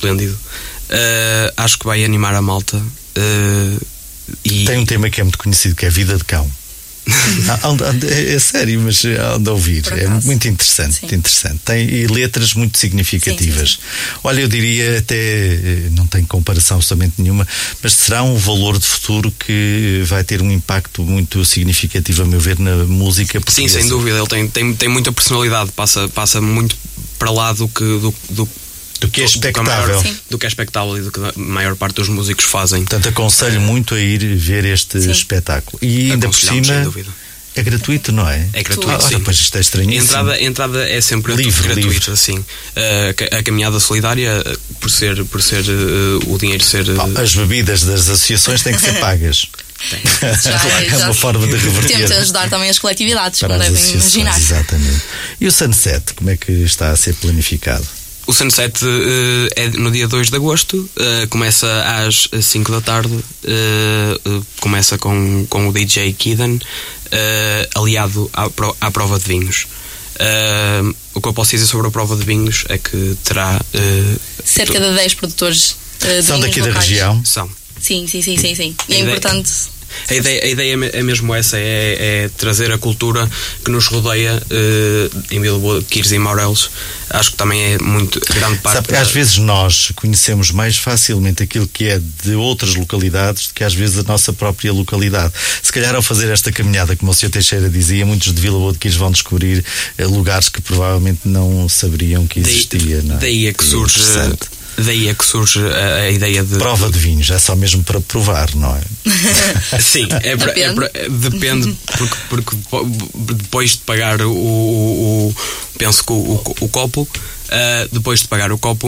esplêndido. Acho que vai animar a malta. E tem um tema que é muito conhecido, que é Vida de Cão. É sério, mas ando a ouvir. É muito interessante, muito interessante. Tem letras muito significativas. Sim. Olha, eu diria até, não tem comparação absolutamente nenhuma, mas será um valor de futuro que vai ter um impacto muito significativo, a meu ver, na música portuguesa. Sim, sem dúvida. Ele tem muita personalidade, passa muito para lá do que é expectável. Do que é expectável e do que a maior parte dos músicos fazem. Portanto, aconselho muito a ir ver este espetáculo. E ainda por cima é gratuito, não é? É gratuito, sim. Pois isto é estranhíssimo. A entrada é sempre gratuita, assim. A caminhada solidária, por ser o dinheiro ser... As bebidas das associações têm que ser pagas. É uma forma de reverter. Temos de ajudar também as coletividades, como devem imaginar. Exatamente. E o Sunset, como é que está a ser planificado? O Sunset é no dia 2 de agosto, começa às 5 da tarde, começa com o DJ Kidan, aliado à prova de vinhos. O que eu posso dizer sobre a prova de vinhos é que terá... cerca de 10 produtores são daqui locais. Da região? São. Sim. E é importante... A ideia é mesmo essa, é trazer a cultura que nos rodeia em Vila Boa de Quires e Mourelos. Acho que também é muito grande parte. Sabe, às vezes nós conhecemos mais facilmente aquilo que é de outras localidades do que às vezes a nossa própria localidade. Se calhar ao fazer esta caminhada, como o Sr. Teixeira dizia, muitos de Vila Boa de Quires vão descobrir lugares que provavelmente não saberiam que existia. Daí é que surge... Daí é que surge a ideia de... Prova de vinhos, é só mesmo para provar, não é? Sim, depende, porque depois de pagar penso que o copo, depois de pagar o copo,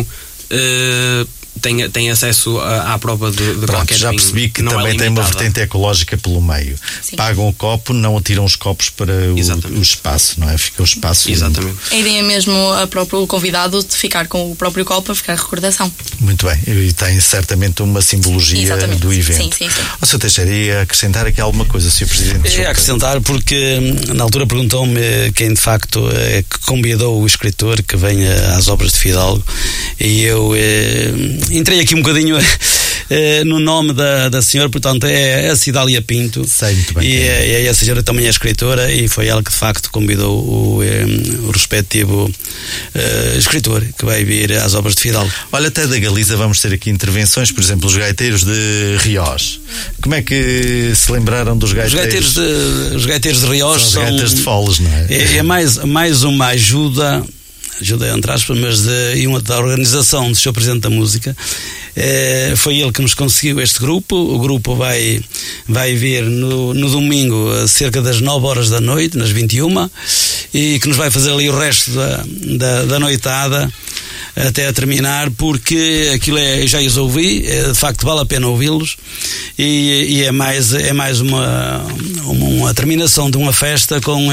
tem acesso à prova de qualquer já vinho. Percebi que também tem uma vertente ecológica pelo meio. Sim. Pagam o copo, não atiram os copos para o espaço, não é? Fica o espaço. Exatamente. A ideia é mesmo o convidado de ficar com o próprio copo para ficar recordação. Muito bem, e tem certamente uma simbologia do evento. Sim. O Sr. Teixeira, ia acrescentar aqui alguma coisa, Sr. Presidente? Ia acrescentar porque na altura perguntou-me quem de facto é que convidou o escritor que venha às obras de Fidalgo, e eu entrei aqui um bocadinho no nome da senhora, portanto é a Cidália Pinto. Sei muito bem. E a senhora também é escritora, e foi ela que de facto convidou o respectivo escritor que vai vir às obras de Fidalgo. Olha, até da Galiza vamos ter aqui intervenções, por exemplo, os gaiteiros de Riós. Como é que se lembraram dos gaiteiros? Os gaiteiros de Riós são gaitas de Foles, não é? É mais uma ajuda entre aspas, mas da organização do Sr. Presidente da Música. Foi ele que nos conseguiu este grupo. O grupo vai vir no domingo a cerca das 9 horas da noite, nas 21, e que nos vai fazer ali o resto da noitada até a terminar, porque aquilo já os ouvi, de facto vale a pena ouvi-los, e é mais uma terminação de uma festa com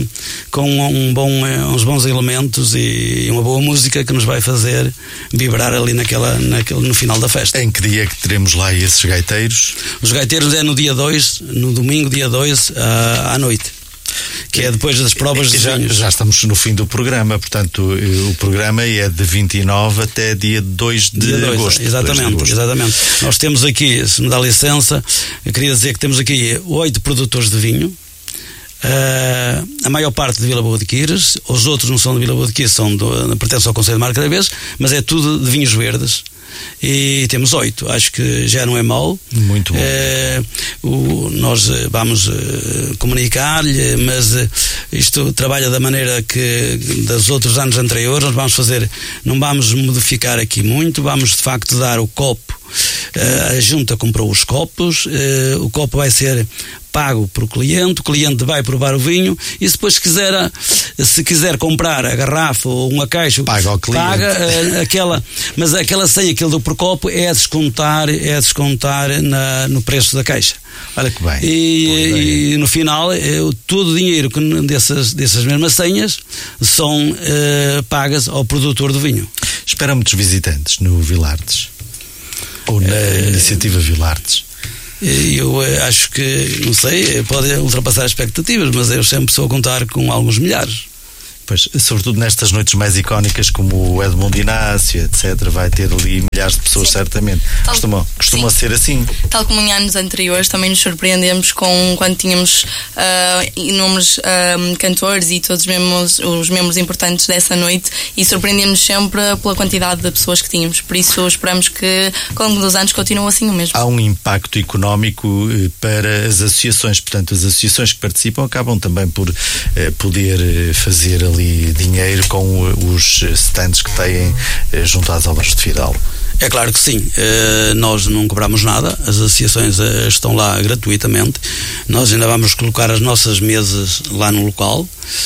uns bons elementos e uma boa música que nos vai fazer vibrar ali no final da festa. Em que dia é que teremos lá esses gaiteiros? Os gaiteiros é no dia 2, no domingo dia 2 à noite, que é depois das provas de vinhos. Já estamos no fim do programa, portanto o programa é de 29 até dia 2 de agosto. Exatamente. Nós temos aqui, se me dá licença, eu queria dizer que temos aqui 8 produtores de vinho. A maior parte de Vila Boa de Quires, os outros não são de Vila Boa de Quires, pertencem ao Conselho de Marcaraves, mas é tudo de vinhos verdes. E temos 8, acho que já não é mau. Muito bom. Nós vamos comunicar-lhe, mas isto trabalha da maneira que dos outros anos anteriores. Nós não vamos modificar aqui muito, vamos de facto dar o copo. A junta comprou os copos, o copo vai ser pago por o cliente vai provar o vinho, e depois se quiser comprar a garrafa ou uma caixa, paga ao cliente. Mas aquela sem aquilo do por copo é descontar no preço da caixa. Olha que bem. E no final todo o dinheiro dessas mesmas senhas são pagas ao produtor do vinho. Espera muitos visitantes no Vilartes ou na iniciativa Vilartes? Eu acho que, não sei, pode ultrapassar as expectativas, mas eu sempre estou a contar com alguns milhares. Pois, sobretudo nestas noites mais icónicas como o Edmundo Inácio, etc., vai ter ali milhares de pessoas, certamente. Costuma ser assim. Tal como em anos anteriores, também nos surpreendemos quando tínhamos inúmeros cantores e todos os membros importantes dessa noite, e surpreendemos sempre pela quantidade de pessoas que tínhamos. Por isso esperamos que ao longo dos anos continue assim o mesmo. Há um impacto económico para as associações, portanto as associações que participam acabam também por poder fazer ali dinheiro com os stands que têm junto às obras de Fidalgo. É claro que sim, nós não cobramos nada, as associações estão lá gratuitamente, nós ainda vamos colocar as nossas mesas lá no local,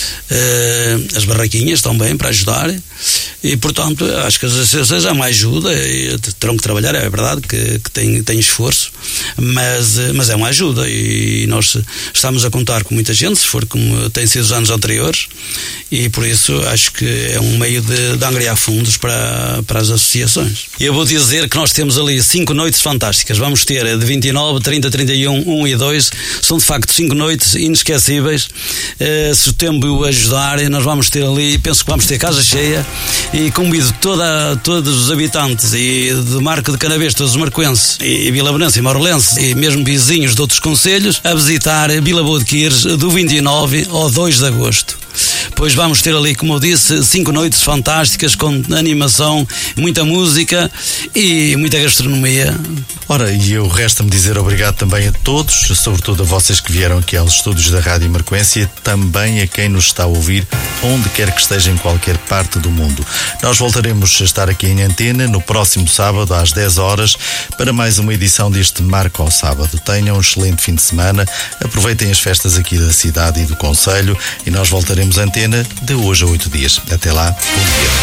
as barraquinhas também para ajudar, e portanto acho que as associações é uma ajuda, e terão que trabalhar, é verdade que tem esforço, mas é uma ajuda, e nós estamos a contar com muita gente, se for como tem sido os anos anteriores, e por isso acho que é um meio de angariar fundos para as associações. Eu vou dizer que nós temos ali 5 noites fantásticas. Vamos ter de 29, 30, 31, 1 e 2. São de facto 5 noites inesquecíveis. Se o tempo ajudar, nós vamos ter ali, penso que vamos ter casa cheia, e convido todos os habitantes e de Marco de Canavês, todos os marcoenses e vilabenenses e maurolenses e mesmo vizinhos de outros concelhos a visitar Vila Boa de Quires do 29 ao 2 de agosto. Pois vamos ter ali, como eu disse, 5 noites fantásticas com animação, muita música e muita gastronomia. Ora, e eu resta-me dizer obrigado também a todos, sobretudo a vocês que vieram aqui aos estúdios da Rádio Marcoense, e também a quem nos está a ouvir, onde quer que esteja em qualquer parte do mundo. Nós voltaremos a estar aqui em antena no próximo sábado às 10 horas para mais uma edição deste Marco ao Sábado. Tenham um excelente fim de semana, aproveitem as festas aqui da cidade e do concelho, e nós voltaremos a antena de hoje a 8 dias. Até lá, bom dia.